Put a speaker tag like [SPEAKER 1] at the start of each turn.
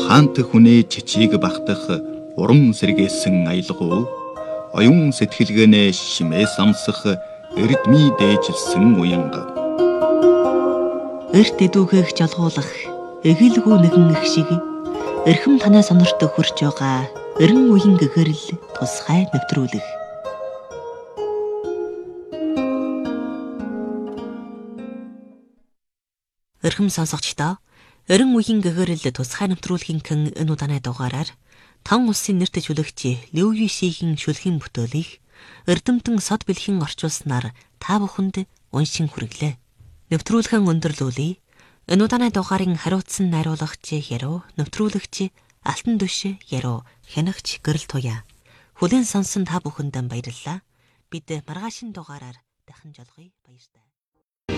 [SPEAKER 1] хаант хүнээ чичиг багтах уран сэргээсэн аялгуу оюун сэтгэлгээнэ шимээс амсах эрдмий дээжилсэн уянга.
[SPEAKER 2] Эрт эдүүгээх жолгуулах эгэлгүй нэгэн их шиг эрхэм танай сонорт хурж байгаа эрен үеийн гэгэрэл тусгай нэвтрүүлэх. Эрхэм сонсогчдоо эрен үеийн гэгэрэл тусгай нэвтрүүлгийн энэ удааны дугаараар Тан улсын нэрт чөлөөгч Лев Вишигийн шүлгийн бүтээлийг эрдэмтэн Сод бэлхэн орчуулснаар та бүхэнд уншин хүргэлээ. Нэвтрүүлхэн өндөрлүүлье. Энэ удааны дугаарын хариуцсан найруулагч Яруу, нэвтрүүлэгч Алтан Дүш Яруу, хянагч Гэрэл Туяа. Хүлээн сонсон та бүхэнд баярлалаа. Бид маргаашийн дугаараар дахин жолгоё. Баярлалаа.